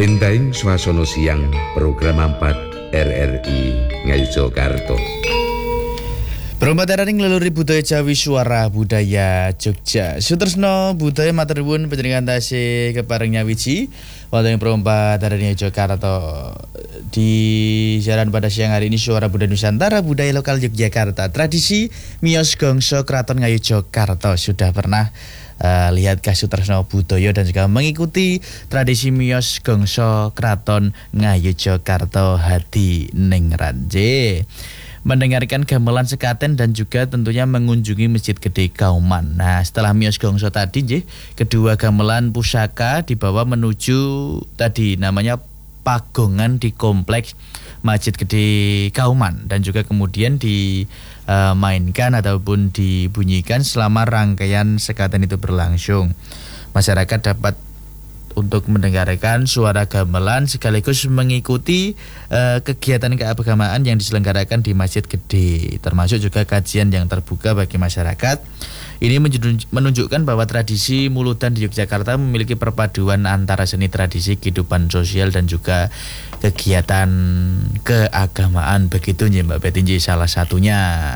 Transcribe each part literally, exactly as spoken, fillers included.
Entahing swasana siang program empat R R I Ngayogyakarta. Perombakan ngeluluri budaya Jawi Suara Budaya Jogja. Sutresno budaya matur nuwun panjenengan tasih kepareng nyawiji wonten perombakan Ngayogyakarta. Di siaran pada siang hari ini Suara Budaya Nusantara Budaya Lokal Yogyakarta. Tradisi miyos gongso Kraton Ngayogyakarta. Sudah pernah uh, lihat Kak Sutresno Budoyo dan juga mengikuti tradisi miyos gongso Kraton Ngayogyakarta Hadi Ningrat. Mendengarkan gamelan sekaten dan juga tentunya mengunjungi Masjid Gede Kauman. Nah, setelah miyos gongso tadi, J, kedua gamelan pusaka dibawa menuju tadi namanya pagongan di kompleks Masjid Gede Kauman dan juga kemudian dimainkan ataupun dibunyikan selama rangkaian sekaten itu berlangsung. Masyarakat dapat untuk mendengarkan suara gamelan sekaligus mengikuti uh, kegiatan keagamaan yang diselenggarakan di Masjid Gede, termasuk juga kajian yang terbuka bagi masyarakat. Ini menunjukkan bahwa tradisi muludan di Yogyakarta memiliki perpaduan antara seni tradisi, kehidupan sosial dan juga kegiatan keagamaan, begitu nih Mbak Betinji salah satunya.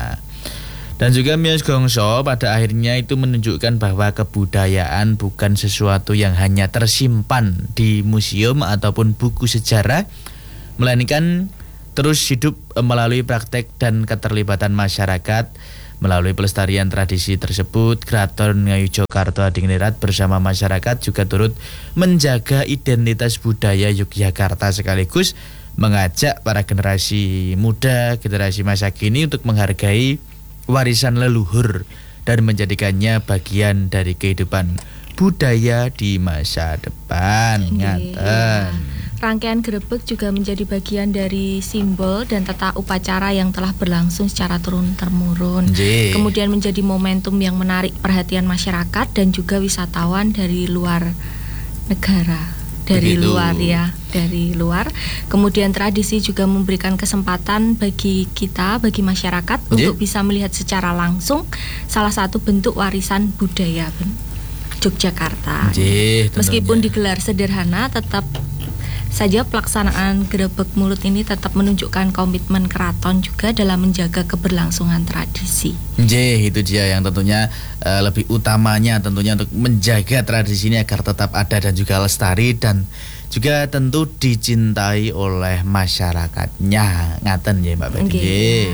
Dan juga miyos gongso pada akhirnya itu menunjukkan bahwa kebudayaan bukan sesuatu yang hanya tersimpan di museum ataupun buku sejarah, melainkan terus hidup melalui praktek dan keterlibatan masyarakat. Melalui pelestarian tradisi tersebut, Kraton Ngayogyakarta Hadi Ningrat bersama masyarakat juga turut menjaga identitas budaya Yogyakarta sekaligus mengajak para generasi muda, generasi masa kini untuk menghargai warisan leluhur dan menjadikannya bagian dari kehidupan budaya di masa depan. Ngaten. Rangkaian grebek juga menjadi bagian dari simbol dan tata upacara yang telah berlangsung secara turun-temurun. Kemudian menjadi momentum yang menarik perhatian masyarakat dan juga wisatawan dari luar negara. Dari Begitu. luar ya, dari luar. Kemudian tradisi juga memberikan kesempatan bagi kita, bagi masyarakat Jee. untuk bisa melihat secara langsung salah satu bentuk warisan budaya Yogyakarta. Jee, Meskipun digelar sederhana, tetap saja pelaksanaan grebek mulut ini tetap menunjukkan komitmen keraton juga dalam menjaga keberlangsungan tradisi. J, itu dia yang tentunya uh, lebih utamanya tentunya untuk menjaga tradisi ini agar tetap ada dan juga lestari dan juga tentu dicintai oleh masyarakatnya. Ngaten ya Mbak Betty. Okay.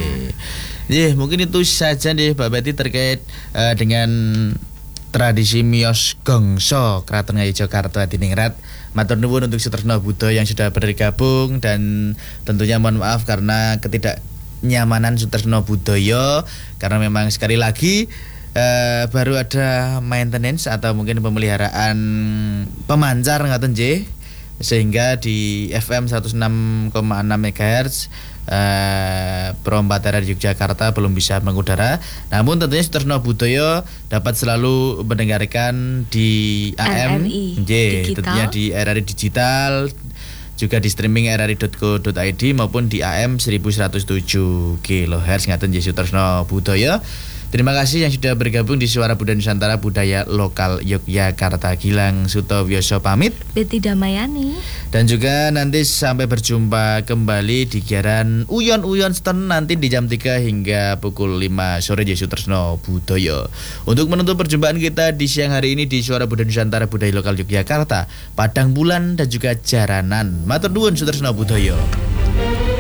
J, mungkin itu saja nih Mbak Betty terkait uh, dengan tradisi miyos gongso Kraton Ngayogyakarta Hadi Ningrat. Matur nuwun untuk Sutresno Budoyo yang sudah bergabung dan tentunya mohon maaf karena ketidaknyamanan Sutresno Budoyo karena memang sekali lagi uh, baru ada maintenance atau mungkin pemeliharaan pemancar ngaten J, sehingga di F M seratus enam koma enam megahertz Uh, Perombakan Yogyakarta belum bisa mengudara. Namun tentunya Sutresno Budoyo dapat selalu mendengarkan di A M, J, tentunya di R R I Digital, juga di streaming r r i dot co dot i d maupun di A M seribu seratus tujuh kilohertz. Ngaten Sutresno Budoyo. Terima kasih yang sudah bergabung di Suara Budaya Nusantara Budaya Lokal Yogyakarta. Gilang Sutowioso pamit. Betty Damayani. Dan juga nanti sampai berjumpa kembali di Giaran Uyon-Uyon Stern nanti di jam tiga hingga pukul lima sore di Sutresno Budoyo. Untuk menutup perjumpaan kita di siang hari ini di Suara Budaya Nusantara Budaya Lokal Yogyakarta, Padang Bulan dan juga Jaranan. Matur nuwun Sutresno Budoyo.